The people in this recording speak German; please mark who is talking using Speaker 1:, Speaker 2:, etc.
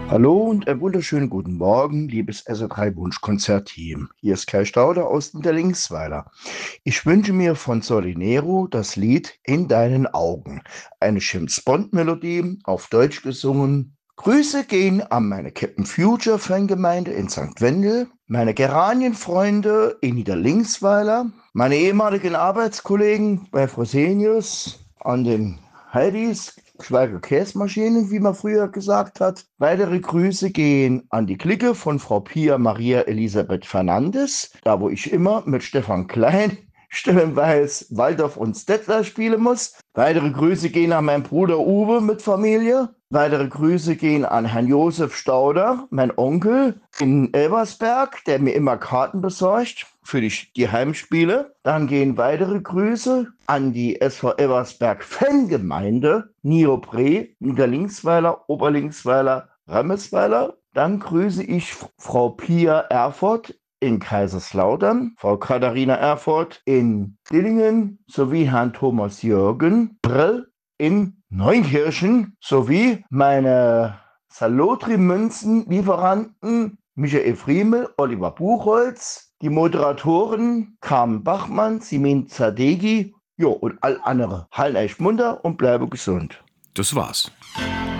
Speaker 1: Hallo und einen wunderschönen guten Morgen, liebes SR3 Wunschkonzert-Team. Hier ist Kai Stauder aus Niederlingsweiler. Ich wünsche mir von Solinero das Lied In deinen Augen. Eine James Bond-Melodie, auf Deutsch gesungen. Grüße gehen an meine Captain Future Fangemeinde in St. Wendel, meine Geranienfreunde in Niederlingsweiler, meine ehemaligen Arbeitskollegen bei Fresenius, an den Heidis, Schweiger Käsmaschinen, wie man früher gesagt hat. Weitere Grüße gehen an die Clique von Frau Pia Maria Elisabeth Fernandes, da wo ich immer mit Stefan Klein stellenweise Waldorf und Stettler spielen muss. Weitere Grüße gehen an meinen Bruder Uwe mit Familie. Weitere Grüße gehen an Herrn Josef Stauder, mein Onkel in Elversberg, der mir immer Karten besorgt für die Heimspiele. Dann gehen weitere Grüße an die SV Elversberg Fangemeinde, Niobre, Niederlingsweiler, Oberlingsweiler, Rammesweiler. Dann grüße ich Frau Pia Erfurt in Kaiserslautern, Frau Katharina Erfurt in Dillingen sowie Herrn Thomas Jürgen Brill in Neunkirchen sowie meine Salotri-Münzen-Lieferanten Michael Friemel, Oliver Buchholz, die Moderatoren Carmen Bachmann, Simin Zadegi, jo, und all andere. Halten euch munter und bleibe gesund.
Speaker 2: Das war's.